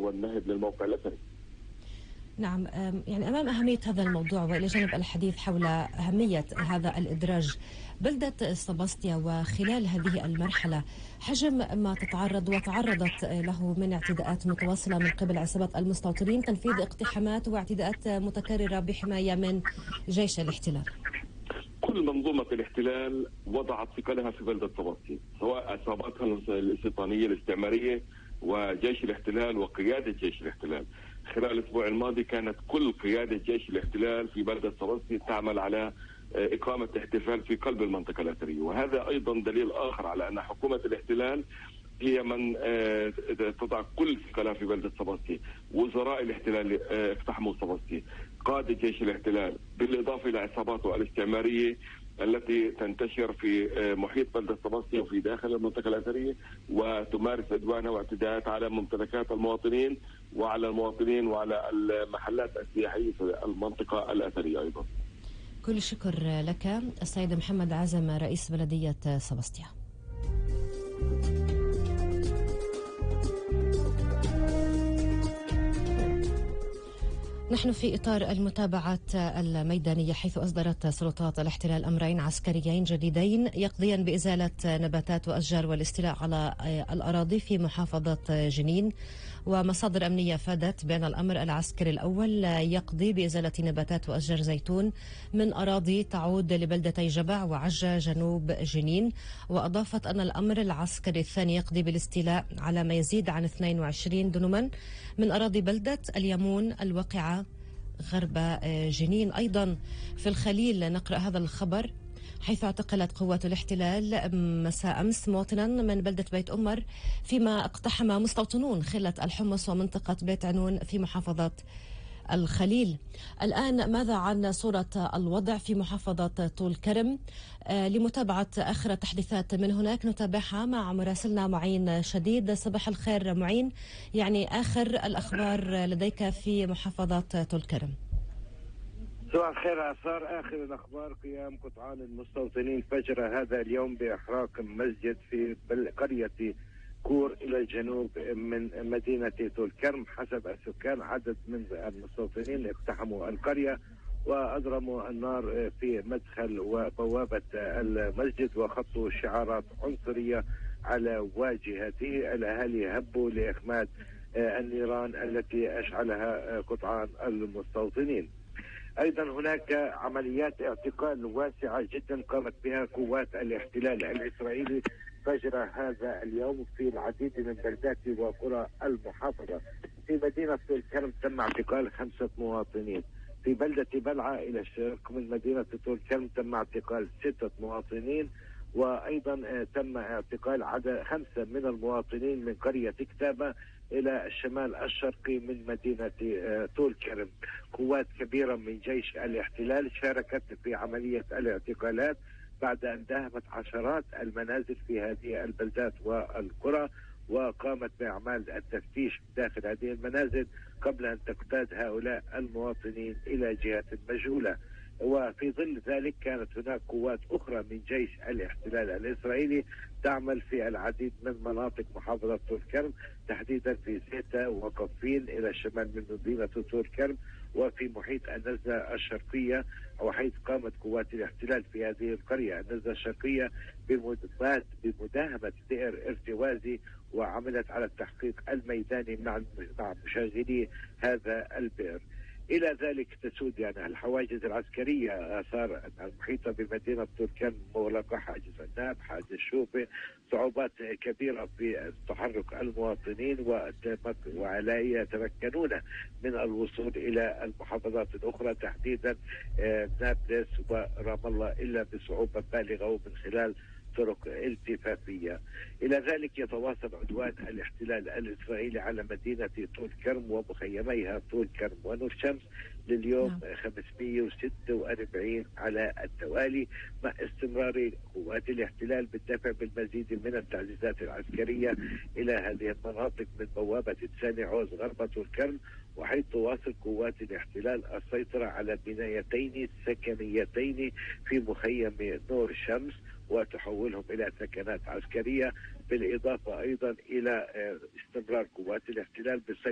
والنهب للموقع الأثري. نعم، يعني أمام أهمية هذا الموضوع وإلى جانب الحديث حول أهمية هذا الإدراج، بلدة سباستيا وخلال هذه المرحلة حجم ما تتعرض وتعرضت له من اعتداءات متواصلة من قبل عصابات المستوطنين، تنفيذ اقتحامات واعتداءات متكررة بحماية من جيش الاحتلال. كل منظومة الاحتلال وضعت ثقلها في بلدة سباستيا، سواء عصاباتها الاستيطانية الاستعمارية وجيش الاحتلال وقيادة جيش الاحتلال. خلال الأسبوع الماضي كانت كل قيادة جيش الاحتلال في بلدة سباستيا تعمل على إقامة احتفال في قلب المنطقة الأثرية، وهذا أيضا دليل آخر على أن حكومة الاحتلال هي من تضع كل ثقلها في بلدة سباستيا. وزراء الاحتلال اقتحموا سباستيا، قادة جيش الاحتلال، بالإضافة إلى عصاباته الاستعمارية التي تنتشر في محيط بلدة سباستيا وفي داخل المنطقة الأثرية، وتمارس عدوانها واعتداءات على ممتلكات المواطنين وعلى المواطنين وعلى المحلات السياحية في المنطقة الأثرية أيضا. كل الشكر لك السيد محمد عزم رئيس بلدية سباستيا. نحن في إطار المتابعة الميدانية، حيث أصدرت سلطات الاحتلال أمرين عسكريين جديدين يقضيان بإزالة نباتات وأشجار والاستيلاء على الأراضي في محافظة جنين. ومصادر أمنية أفادت بأن الأمر العسكري الأول يقضي بإزالة نباتات وأشجار زيتون من أراضي تعود لبلدتي جبع وعجة جنوب جنين. وأضافت أن الأمر العسكري الثاني يقضي بالاستيلاء على ما يزيد عن 22 دنما من أراضي بلدة اليمون الواقعة غرب جنين. أيضا في الخليل نقرأ هذا الخبر، حيث اعتقلت قوات الاحتلال مساء أمس مواطنا من بلدة بيت أمر، فيما اقتحم مستوطنون خلة الحمص ومنطقة بيت عنون في محافظة الخليل. الآن ماذا عن صورة الوضع في محافظة طول كرم؟ لمتابعة آخر التحديثات من هناك نتابعها مع مراسلنا معين شديد. صباح الخير معين، يعني آخر الأخبار لديك في محافظة طول كرم. صباح الخير آثار. آخر الأخبار قيام قطعان المستوطنين فجر هذا اليوم بإحراق مسجد في قرية كور إلى الجنوب من مدينة طول كرم. حسب السكان عدد من المستوطنين اقتحموا القرية وأضرموا النار في مدخل وبوابة المسجد وخطوا شعارات عنصرية على واجهته. الأهالي هبوا لإخماد النيران التي أشعلها قطعان المستوطنين. أيضا هناك عمليات اعتقال واسعة جدا قامت بها قوات الاحتلال الإسرائيلي فجر هذا اليوم في العديد من بلدات وقرى المحافظة. في مدينة طول كرم تم اعتقال 5 مواطنين. في بلدة بلعة إلى الشرق من مدينة طول كرم تم اعتقال 6 مواطنين. وأيضا تم اعتقال عدد 5 من المواطنين من قرية كتابة إلى الشمال الشرقي من مدينة طول كرم. قوات كبيرة من جيش الاحتلال شاركت في عملية الاعتقالات بعد أن داهمت عشرات المنازل في هذه البلدات والقرى، وقامت بأعمال التفتيش داخل هذه المنازل قبل أن تقتاد هؤلاء المواطنين إلى جهة مجهولة. وفي ظل ذلك كانت هناك قوات أخرى من جيش الاحتلال الإسرائيلي تعمل في العديد من مناطق محافظة طول كرم، تحديدا في زيتا وقفين إلى الشمال من مدينة طول كرم، وفي محيط النزلة الشرقية، وحيث قامت قوات الاحتلال في هذه القرية النزلة الشرقية بمداهمة بئر ارتوازي، وعملت على التحقيق الميداني مع مشغلي هذا البئر. إلى ذلك تسود الحواجز العسكرية آثار المحيطة بمدينة طول كرم مغلقة، حاجز الناب، حاجز الشوفة، صعوبات كبيرة في تحرك المواطنين ولا يتمكنون من الوصول إلى المحافظات الأخرى تحديدا نابلس ورام الله إلا بصعوبة بالغة ومن خلال طرق التفافية. إلى ذلك يتواصل عدوان الاحتلال الإسرائيلي على مدينة طول كرم ومخيميها طول كرم ونور شمس لليوم 546 على التوالي، مع استمرار قوات الاحتلال بالدفع بالمزيد من التعزيزات العسكرية إلى هذه المناطق من بوابة تساني عوز غرب طول كرم، وحيث تواصل قوات الاحتلال السيطرة على بنايتين سكنيتين في مخيم نور شمس وتحولهم إلى سكنات عسكرية، بالإضافة أيضا إلى استمرار قوات الاحتلال بالسيطرة